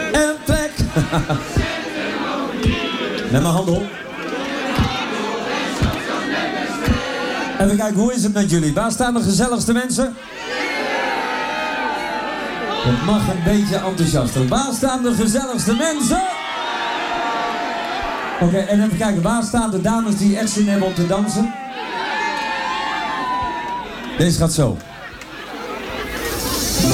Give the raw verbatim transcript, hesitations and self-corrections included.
een plek. Met mijn handen op. Even kijken, hoe is het met jullie? Waar staan de gezelligste mensen? Het mag een beetje enthousiaster. Waar staan de gezelligste mensen? Oké, okay, en even kijken, waar staan de dames die echt zin hebben om te dansen? Deze gaat zo.